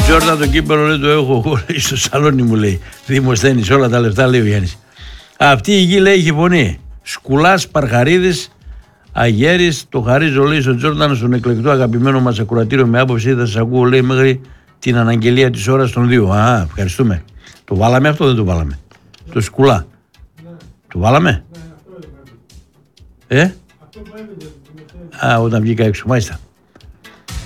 Τζόρνταν το κύπελο λέει το έχω εγώ στο σαλόνι μου λέει. Δημοσθένης όλα τα λεφτά λέει ο Γιάννης. Αυτή η γη λέει έχει φωνή. Σκουλάς, Παρχαρίδης, Αγέρης, το χαρίζω λέει στον Τζόρνταν, στον εκλεκτό αγαπημένο μας ακροατήριο με άποψη. Θα σας ακούω λέει μέχρι την αναγγελία της ώρας των 2. Α, ευχαριστούμε. Το βάλαμε αυτό, δεν το βάλαμε. Το Σκουλά. Ναι. Το βάλαμε. Ναι, αυτό όταν βγήκα έξω, μάλιστα.